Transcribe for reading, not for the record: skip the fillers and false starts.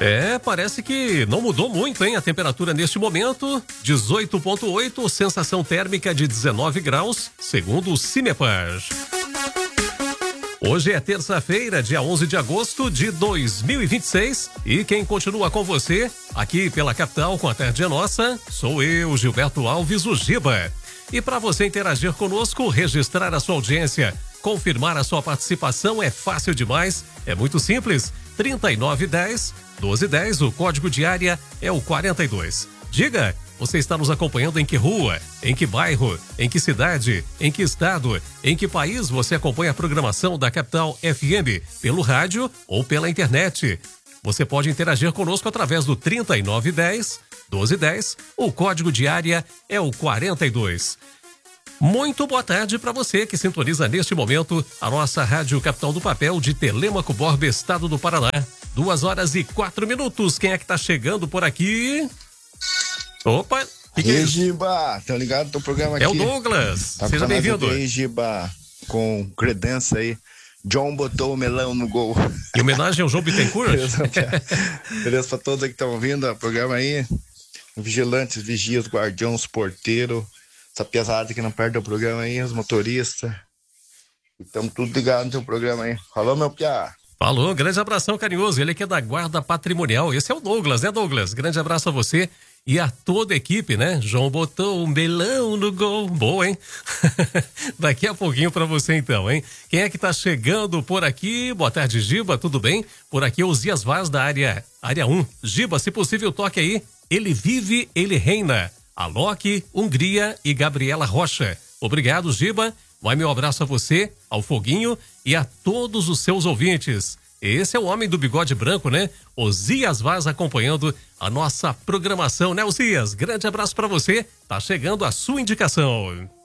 Parece que não mudou muito, hein? A temperatura neste momento, 18,8, sensação térmica de 19 graus, segundo o CIMEPAR. Hoje é terça-feira, dia 11 de agosto de 2026, e quem continua com você, aqui pela capital com a Tarde é Nossa, sou eu, Gilberto Alves, o Giba. E para você interagir conosco, registrar a sua audiência, confirmar a sua participação é fácil demais, é muito simples, 3910-1210, o código de área é o 42. Diga, você está nos acompanhando em que rua, em que bairro, em que cidade, em que estado, em que país você acompanha a programação da Capital FM, pelo rádio ou pela internet. Você pode interagir conosco através do 3910-1210, o código de área é o 42. Muito boa tarde para você que sintoniza neste momento a nossa Rádio Capital do Papel de Telêmaco Borba, estado do Paraná. 2h04. Quem é que tá chegando por aqui? Opa! E aí, Giba, tá ligado no programa aqui? É o Douglas, seja bem-vindo. E aí, Giba, com credença aí, John botou o melão no gol. Em homenagem ao João Bittencourt? Beleza pra todos aí que estão ouvindo o programa aí, vigilantes, vigias, guardiões, porteiro, essa pesada que não perde o programa aí, os motoristas, estamos tudo ligados no teu programa aí. Falou, meu piá. Falou, grande abração carinhoso, ele que é da Guarda Patrimonial, esse é o Douglas, né, Douglas? Grande abraço a você e a toda a equipe, né? João botou um melão no gol, boa, hein? Daqui a pouquinho pra você então, hein? Quem é que tá chegando por aqui? Boa tarde, Giba, tudo bem? Por aqui é o Zias Vaz da área 1. Giba, se possível, toque aí. Ele vive, ele reina. Alok, Hungria e Gabriela Rocha. Obrigado, Giba. Vai meu abraço a você, ao Foguinho e a todos os seus ouvintes. Esse é o homem do bigode branco, né? Osias Vaz acompanhando a nossa programação, né, Osias? Grande abraço para você. Tá chegando a sua indicação.